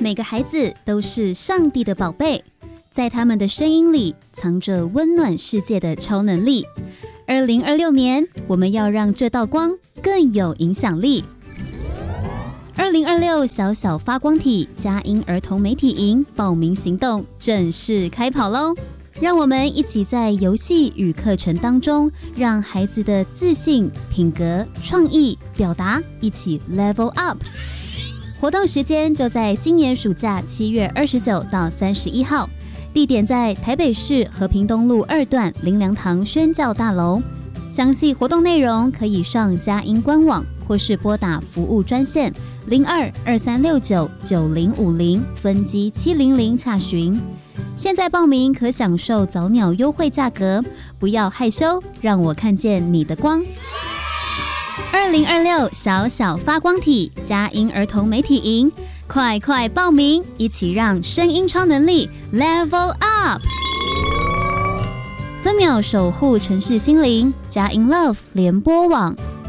每个孩子都是上帝的宝贝，在他们的声音里藏着温暖世界的超能力。2026年，我们要让这道光更有影响力。2026小小发光体佳音儿童媒体营报名行动正式开跑喽！让我们一起在游戏与课程当中，让孩子的自信、品格、创意、表达一起 level up。活动时间就在今年暑假7月29到31号，地点在台北市和平东路2段林良堂宣教大楼。详细活动内容可以上佳音官网，或是拨打服务专线02-2369-9050分机700洽询。现在报名可享受早鸟优惠价格，不要害羞，让我看见你的光。2026小小发光体佳音儿童媒体营，快快报名，一起让声音超能力 level up。分秒守护城市心灵，佳音 Love 联播网。